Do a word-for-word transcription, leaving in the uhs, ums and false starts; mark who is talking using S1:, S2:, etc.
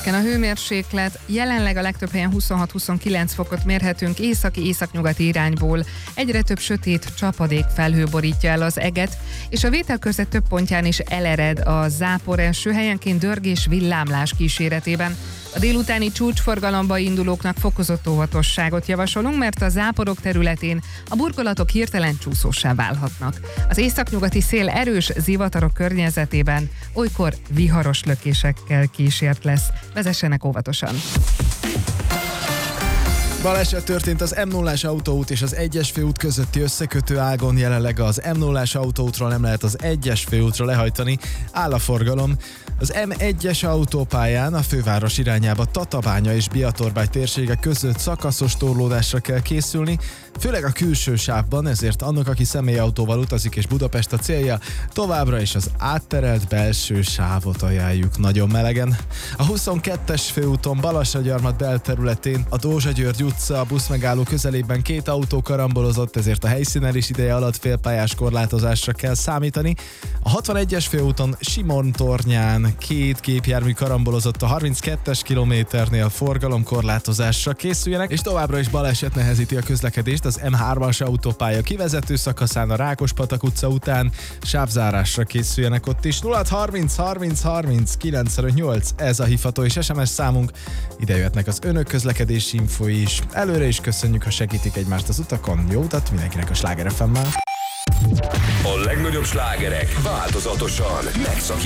S1: Csökken a hőmérséklet, jelenleg a legtöbb helyen huszonhat-huszonkilenc fokot mérhetünk északi északnyugati irányból. Egyre több sötét csapadék felhő borítja el az eget, és a vételkörzet több pontján is elered a zápor, első helyenként dörgés villámlás kíséretében. A délutáni csúcsforgalomba indulóknak fokozott óvatosságot javasolunk, mert a záporok területén a burkolatok hirtelen csúszóssá válhatnak. Az északnyugati szél erős zivatarok környezetében olykor viharos lökésekkel kísért lesz. Vezessenek óvatosan!
S2: Baleset történt az M nullás autóút és az egyes főút közötti összekötő ágon, jelenleg az M nullás autóútról nem lehet az egyes főútra lehajtani, áll a forgalom. Az M egyes autópályán a főváros irányába Tatabánya és Biatorbágy térsége között szakaszos torlódásra kell készülni, főleg a külső sávban, ezért annak, aki személyautóval utazik és Budapest a célja, továbbra is az átterelt belső sávot ajánljuk nagyon melegen. A huszonkettes főúton Balassagyarmat belterületén a Dózsa-György utca a buszmegálló közelében két autó karambolozott, ezért a helyszínen is ideje alatt félpályás korlátozásra kell számítani. A hatvanegyes főúton Simon-tornyán két gépjármű karambolozott, a harminckettes kilométernél forgalomkorlátozásra készüljenek, és továbbra is baleset nehezíti a közlekedést az M hármas autópálya kivezető szakaszán a Rákospatak utca után, sávzárásra készüljenek ott is. nulla harminc harminc harminc kilencszáznyolc ez a hívható és es em es számunk, ide jöhetnek az önök közlekedési infói is. Előre is köszönjük, ha segítik egymást az utakon. Jó utat mindenkinek a Sláger ef emmel.
S3: A legnagyobb slágerek változatosan megszakítják